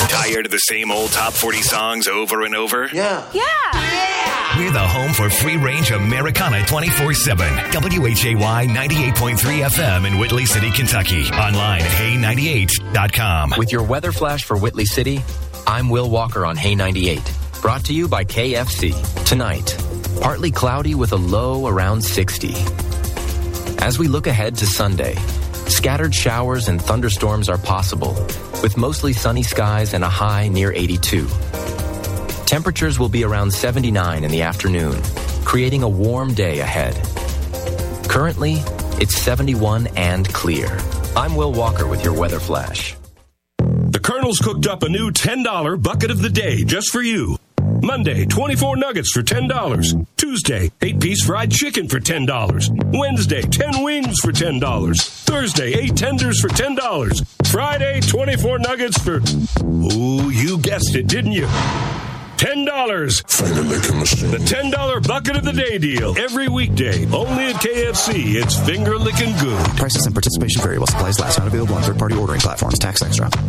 Tired of the same old top 40 songs over and over? Yeah. We're the home for free-range Americana 24/7. WHAY 98.3 FM in Whitley City, Kentucky. Online at Hay98.com. With your weather flash for Whitley City, I'm Will Walker on Hay 98. Brought to you by KFC. Tonight, partly cloudy with a low around 60. As we look ahead to Sunday, scattered showers and thunderstorms are possible, with mostly sunny skies and a high near 82. Temperatures will be around 79 in the afternoon, creating a warm day ahead. Currently, it's 71 and clear. I'm Will Walker with your weather flash. The Colonel's cooked up a new $10 bucket of the day just for you. Monday, 24 nuggets for $10. Tuesday, 8-piece fried chicken for $10. Wednesday, 10 wings for $10. Thursday, 8 tenders for $10. Friday, 24 nuggets for... Ooh, you guessed it, didn't you? $10. Finger licking machine. The $10 bucket of the day deal. Every weekday. Only at KFC. It's finger licking good. Prices and participation vary while supplies last. Not available on third-party ordering platforms. Tax extra.